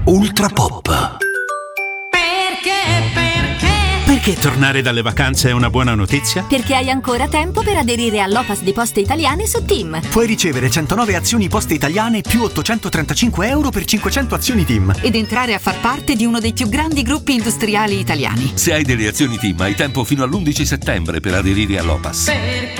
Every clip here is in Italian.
Ultra Pop. Perché tornare dalle vacanze è una buona notizia? Perché hai ancora tempo per aderire all'Opas di Poste Italiane su TIM. Puoi ricevere 109 azioni Poste Italiane più 835 euro per 500 azioni TIM. Ed entrare a far parte di uno dei più grandi gruppi industriali italiani. Se hai delle azioni TIM hai tempo fino all'11 settembre per aderire all'Opas.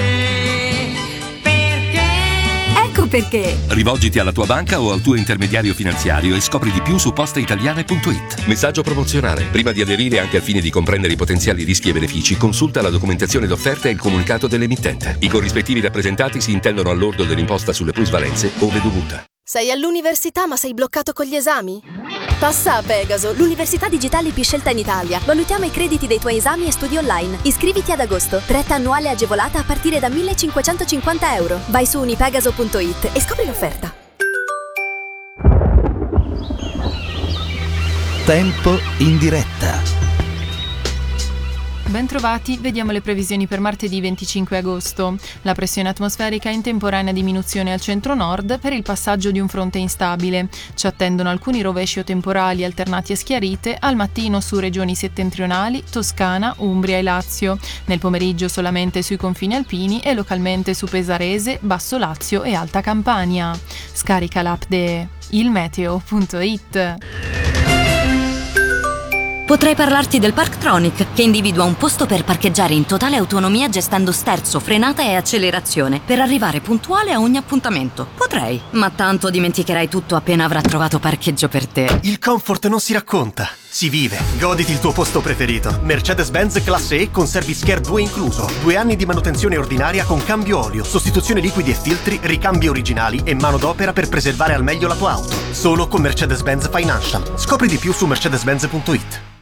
Ecco perché. Rivolgiti alla tua banca o al tuo intermediario finanziario e scopri di più su posteitaliane.it. Messaggio promozionale. Prima di aderire, anche al fine di comprendere i potenziali rischi e benefici, consulta la documentazione d'offerta e il comunicato dell'emittente. I corrispettivi rappresentati si intendono al lordo dell'imposta sulle plusvalenze ove dovuta. Sei all'università ma sei bloccato con gli esami? Passa a Pegaso, l'università digitale più scelta in Italia. Valutiamo i crediti dei tuoi esami e studi online. Iscriviti ad agosto. Retta annuale agevolata a partire da 1.550 euro. Vai su unipegaso.it e scopri l'offerta. Tempo in diretta. Bentrovati, vediamo le previsioni per martedì 25 agosto. La pressione atmosferica è in temporanea diminuzione al centro-nord per il passaggio di un fronte instabile. Ci attendono alcuni rovesci o temporali alternati a schiarite al mattino su regioni settentrionali, Toscana, Umbria e Lazio. Nel pomeriggio solamente sui confini alpini e localmente su Pesarese, Basso Lazio e Alta Campania. Scarica l'app de ilmeteo.it. Potrei parlarti del Parktronic, che individua un posto per parcheggiare in totale autonomia gestendo sterzo, frenata e accelerazione, per arrivare puntuale a ogni appuntamento. Potrei, ma tanto dimenticherai tutto appena avrà trovato parcheggio per te. Il comfort non si racconta, si vive. Goditi il tuo posto preferito. Mercedes-Benz Classe E con Service Care 2 incluso. 2 anni di manutenzione ordinaria con cambio olio, sostituzione liquidi e filtri, ricambi originali e manodopera per preservare al meglio la tua auto. Solo con Mercedes-Benz Financial. Scopri di più su mercedes-benz.it.